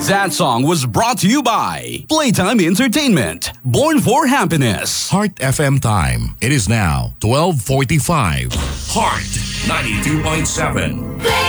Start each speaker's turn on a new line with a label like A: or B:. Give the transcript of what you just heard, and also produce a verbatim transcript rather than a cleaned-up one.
A: That song was brought to you by Playtime Entertainment, born for happiness.
B: Heart F M time. It is now twelve forty-five.
C: Heart ninety-two point seven.